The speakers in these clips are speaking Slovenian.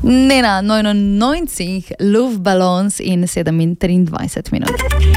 Nena, 99 Luftballons in 7:23 minut.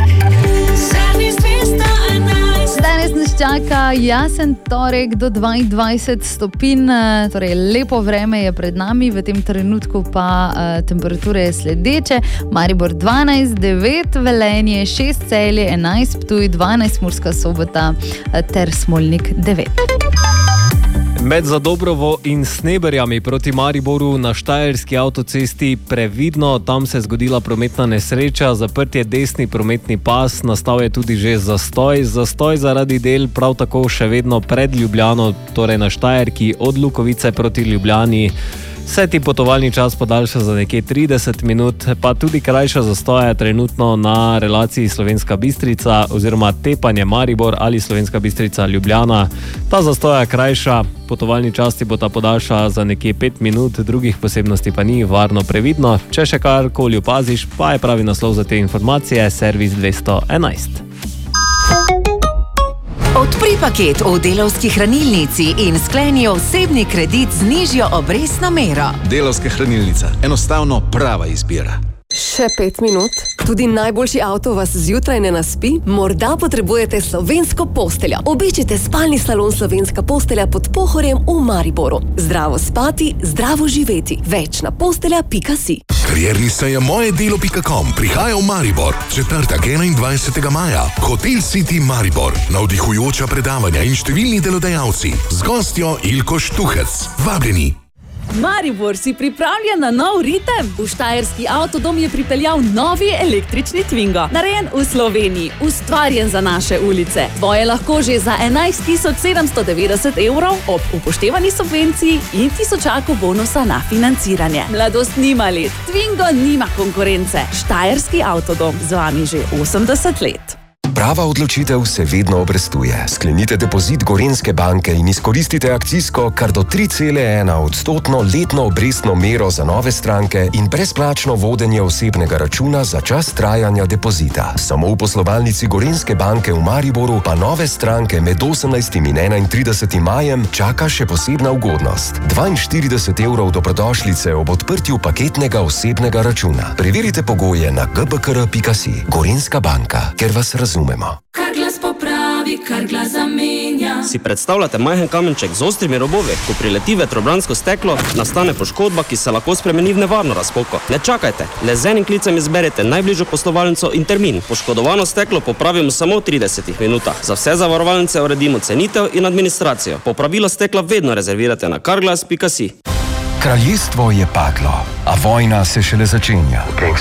Danes nas čaka jasen torek do 22 stopinj, torej lepo vreme je pred nami, v tem trenutku pa temperature je sledeče. Maribor 12, 9 Velenje, 6 Celje, 11 Ptuj, 12 Murska Sobota ter Smolnik 9. Med Zadobrovo in Sneberjami proti Mariboru na štajerski avtocesti previdno, tam se je zgodila prometna nesreča, zaprt je desni prometni pas, nastal je tudi že zastoj zaradi del prav tako še vedno pred Ljubljano, torej na Štajerki od Lukovice proti Ljubljani. Se ti potovalni čas podaljša za nekje 30 minut, pa tudi krajša zastoja trenutno na relaciji Slovenska Bistrica oziroma tepanje Maribor ali Slovenska Bistrica Ljubljana. Ta zastoja krajša, potovalni čas ti bo ta podaljša za nekje 5 minut, drugih posebnosti pa ni, varno previdno. Če še karkoli opaziš, pa je pravi naslov za te informacije Servis 211. Odpri paket v Delavski hranilnici in skleni osebni kredit z nižjo obrestno mero. Delavska hranilnica. Enostavno prava izbira. Še 5 minut? Tudi najboljši avto vas zjutraj ne naspi? Morda potrebujete slovensko posteljo. Obiščite spalni salon Slovenska postelja pod Pohorjem v Mariboru. Zdravo spati, zdravo živeti. Več na postelja.si. Karierni sejem mojedelo.com prihaja v Maribor. Četrtek 21. maja. Hotel City Maribor. Navdihujoča predavanja in številni delodajalci. Z gostjo Ilko Štuhec. Vabljeni. Maribor, si pripravljen na nov ritem? V Štajerski avtodom je pripeljal novi električni Twingo. Narejen v Sloveniji, ustvarjen za naše ulice. Tvoje lahko že za 11.790 evrov ob upoštevani subvenciji in tisočaku bonusa na financiranje. Mladost nima let, Twingo nima konkurence. Štajerski avtodom, z vami že 80 let. Prava odločitev se vedno obrestuje. Sklenite depozit Gorenjske banke in izkoristite akcijsko kar do 3,1% letno obrestno mero za nove stranke in brezplačno vodenje osebnega računa za čas trajanja depozita. Samo v poslovalnici Gorenjske banke v Mariboru pa nove stranke med 18. in 31. majem čaka še posebna ugodnost. 42 evrov dobrodošlice ob odprtju paketnega osebnega računa. Preverite pogoje na gbkr.si. Gorenjska banka, ker vas razumemo. Kar glas popravi, kar glas zamenja. Si predstavljate majhen kamenček z ostrimi robovi? Ko prileti vetrobransko steklo, nastane poškodba, ki se lahko spremeni v nevarno razpoko. Ne čakajte, le z enim klicem izberete najbližjo poslovalnico in termin. Poškodovano steklo popravimo samo v 30 minutah. Za vse zavarovalnice uredimo cenitev in administracijo. Popravilo stekla vedno rezervirate na karglas.si. Kraljestvo je padlo, a vojna se šele začenja.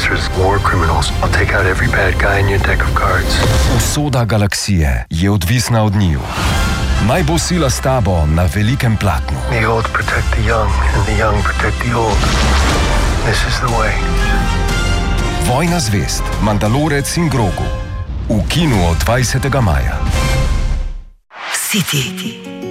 Usoda galaksije je odvisna od njiju. Naj bo sila s tabo na velikem platnu. Vojna zvezd, Mandalorec in Grogu. V kinu od 20. maja. City.